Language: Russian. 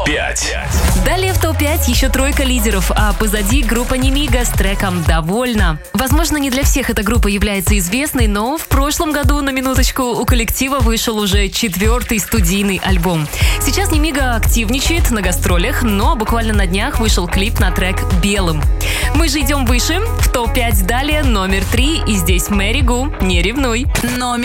ТОП-5. Далее в ТОП-5 еще тройка лидеров, а позади группа Немига с треком «Довольно». Возможно, не для всех эта группа является известной, но в прошлом году, на минуточку, у коллектива вышел уже 4-й студийный альбом. Сейчас Немига активничает на гастролях, но буквально на днях вышел клип на трек «Белым». Мы же идем выше. В ТОП-5 далее номер 3, и здесь Мэри Гу «Не ревнуй». Номер